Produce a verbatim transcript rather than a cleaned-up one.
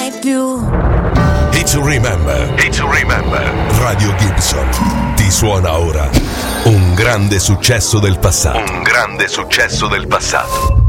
mai più. Hit to remember. Hit to remember. Radio Gibson ti suona ora un grande successo del passato. Un grande successo del passato.